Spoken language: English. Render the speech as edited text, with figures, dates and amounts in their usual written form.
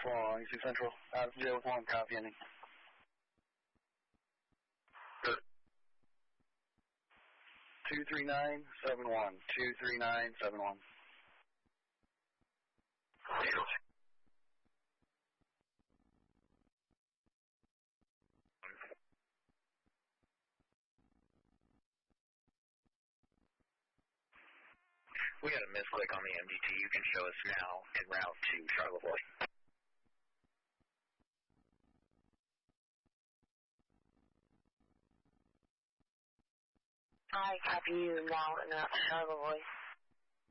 4, East Central, out of jail with 1, copy ending. Good. 23971, 23971. We got a misclick on the MDT. You can show us now en route to Charlevoix. I copy you now en route to Charlevoix.